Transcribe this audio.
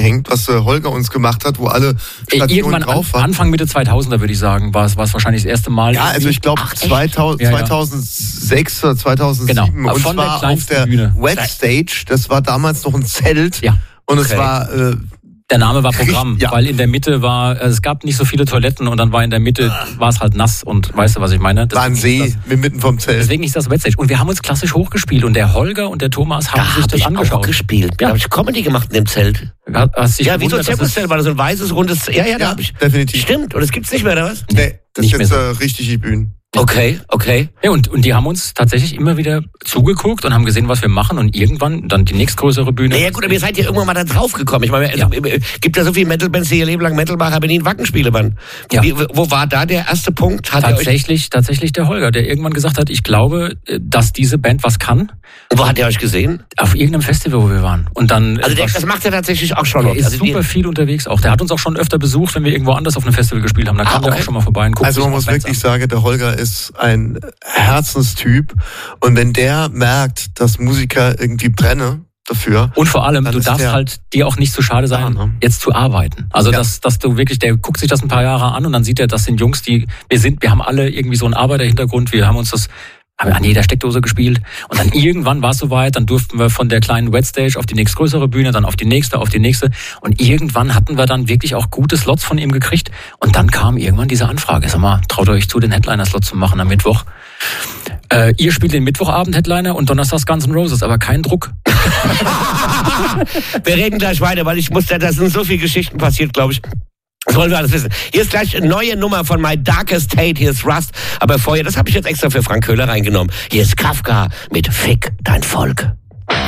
aufgehängt, was Holger uns gemacht hat, wo alle Stationen irgendwann drauf waren. Anfang Mitte 2000er würde ich sagen, war es wahrscheinlich das erste Mal. Ja, also ich glaube 2006 oder 2007. Genau. Und von zwar der auf der Bühne. Wet Stage, das war damals noch ein Zelt. Ja. Und es war... der Name war Programm, ja. weil in der Mitte es gab nicht so viele Toiletten und dann war in der Mitte, war es halt nass und weißt du, was ich meine? War ein See mitten vom Zelt. Deswegen ist das Wetstage. Und wir haben uns klassisch hochgespielt und der Holger und der Thomas haben sich das angeschaut. Da habe ich auch gespielt. Da habe ich Comedy gemacht in dem Zelt. Hast dich Ja, wie so ein gewundert, Zirkuszelt war das so ein weißes, rundes... Ja, da habe ich... Definitiv. Stimmt, und das gibt's nicht mehr, oder was? Nee, das Nicht ist jetzt mehr richtig die Bühne. Okay. Ja, und die haben uns tatsächlich immer wieder zugeguckt und haben gesehen, was wir machen und irgendwann dann die nächstgrößere Bühne. Naja gut, aber ihr seid ja irgendwann mal da drauf gekommen. Ich meine, gibt ja so viele Metal-Bands, die ihr Leben lang Metal machen, aber nie ein Wackenspiele waren. Ja. Wo war da der erste Punkt? Tatsächlich der Holger, der irgendwann gesagt hat, ich glaube, dass diese Band was kann. Wo hat er euch gesehen? Auf irgendeinem Festival, wo wir waren. Und dann, Also das macht er tatsächlich auch schon. Der ist super viel unterwegs auch. Der hat uns auch schon öfter besucht, wenn wir irgendwo anders auf einem Festival gespielt haben. Da kam der auch schon mal vorbei und guckt Also man muss wirklich sagen, der Holger ist ein Herzenstyp. Und wenn der merkt, dass Musiker irgendwie brennen dafür. Und vor allem, du darfst halt dir auch nicht zu schade sein, jetzt zu arbeiten. Also dass du wirklich, der guckt sich das ein paar Jahre an und dann sieht er, das sind Jungs, wir haben alle irgendwie so einen Arbeiterhintergrund, wir haben uns das an jeder Steckdose gespielt und dann irgendwann war es soweit, dann durften wir von der kleinen Wet Stage auf die nächstgrößere Bühne, dann auf die nächste und irgendwann hatten wir dann wirklich auch gute Slots von ihm gekriegt und dann kam irgendwann diese Anfrage, sag mal, traut euch zu, den Headliner-Slot zu machen am Mittwoch. Ihr spielt den Mittwochabend-Headliner und donnerstags Guns N' Roses, aber kein Druck. Wir reden gleich weiter, weil da sind so viele Geschichten passiert, glaube ich. Das wollen wir alles wissen. Hier ist gleich eine neue Nummer von My Darkest Hate. Hier ist Rust. Aber vorher, das habe ich jetzt extra für Frank Köhler reingenommen. Hier ist Kafka mit Fick dein Volk.